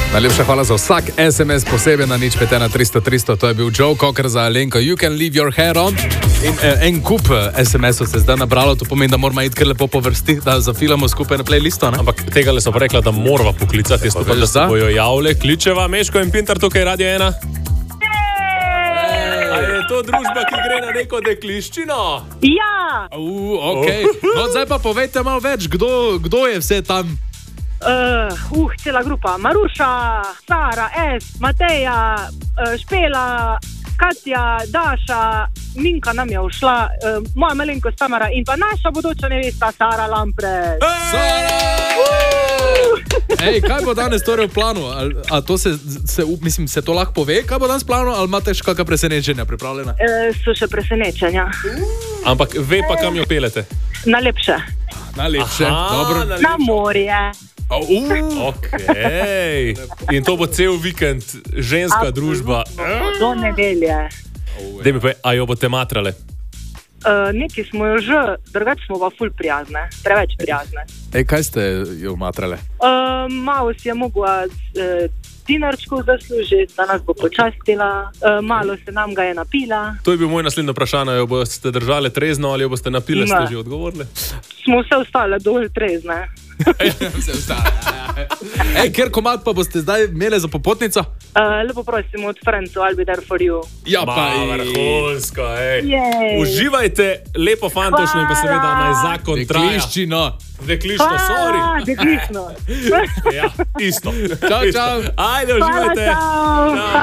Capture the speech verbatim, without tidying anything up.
Najlepša hvala za vsak es em es posebej na nič pet ena tristo tristo. To je bil Joe Cocker za Alenko. You can leave your hair on. In eh, en kup es em esov se zdaj nabralo. To pomeni, da moramo iti kar lepo po vrsti, da zafilamo skupaj na playlisto. Ne? Ampak tega le so pa rekla, da morava poklicati. Jaz pa, da se bojo javile. Kličeva, Meško in Pintar, tukaj Radio ena. Je to družba, ki gre na neko dekliščino? Ja! Uh, okay. No, zdaj pa povejte malo več, kdo, kdo je vse tam? Uh, uh, cela grupa. Maruša, Sara, Es, Mateja, uh, Špela, Katja, Daša, Minka nam je ušla, uh, moja malenkost Tamara in pa naša bodoča nevesta Sara Lampre. Sara! Ej, kaj bo danes torej v planu? Al, a to se, se, mislim, se to lahko pove, kaj bo danes v planu, ali imate še kakšna presenečenja pripravljena? Uh, so še presenečenja. Ampak ve pa, kam jo pelete? Najlepše. Najlepše, Aha, dobro. najlepše. Na morje. Uh. Okay. In to bo cel vikend, ženska družba. Do nedelje. Dej mi pa, a jo boste matrale? Uh, neki smo jo že, drugače smo pa ful prijazne, preveč prijazne. Ej, kaj ste jo matrale? Uh, malo si je mogla uh, dinarčkov zaslužiti, da nas bo počastila, uh, malo se nam ga je napila. To je bil moj naslednji vprašanje, jo boste držali trezno ali jo boste napile, ste že odgovorili? Smo vse ostale dovolj trezne. Vse ostale. Ej, ker komad pa boste zdaj imeli za popotnico? Uh, lepo prosim od Francu, I'll be there for you. Ja, pa Ma, vrhunsko, ej. Jej. Uživajte, lepo fantošno in pa seveda naj zakon traja. Dekliščino. Dekliščno, sorry. Dekliščno. Ja, isto. Čau, čau. Ajde, uživajte. Hvala, čau. Čau.